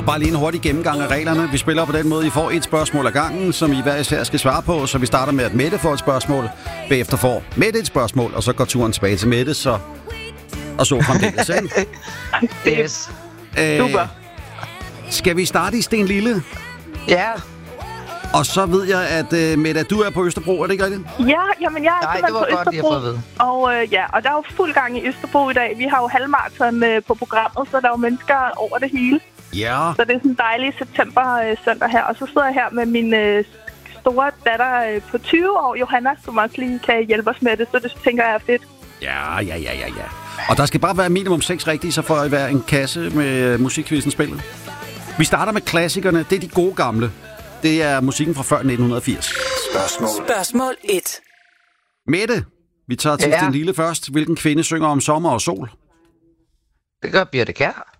Bare lige en hurtig gennemgang af reglerne. Vi spiller på den måde, I får et spørgsmål ad gangen, som I hver især skal svare på. Så vi starter med, at Mette får et spørgsmål. Bagefter får Mette et spørgsmål, og så går turen tilbage til Mette, så... Og så fremdeles, ikke? Yes. Super. Skal vi starte i Sten Lille? Ja. Og så ved jeg, at Mette, du er på Østerbro, er det ikke rigtigt? Ja, jamen jeg er Nej, simpelthen det var på godt lige at få Østerbro. at vide. Og der er jo fuld gang i Østerbro i dag. Vi har jo halvmarathon på programmet, så der er jo mennesker over det hele. Ja. Så det er sådan en dejlig september-søndag her. Og så sidder jeg her med min store datter på 20 år, Johanna, som også lige kan hjælpe os med det. Så det tænker jeg er fedt. Ja. Og der skal bare være minimum 6 rigtige, så får I være en kasse med musikquizzen spillet. Vi starter med klassikerne. Det er de gode gamle. Det er musikken fra før 1980. Spørgsmål 1. Mette, vi tager til Sten Lille først. Hvilken kvinde synger om sommer og sol? Det gør Birthe Kjær.